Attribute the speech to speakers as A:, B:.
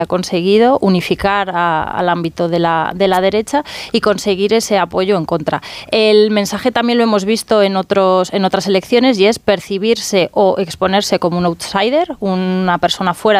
A: ha conseguido unificar al ámbito de la derecha y conseguir ese apoyo en contra. El mensaje también lo hemos visto en otras elecciones y es percibirse o exponerse como un outsider, una persona fuera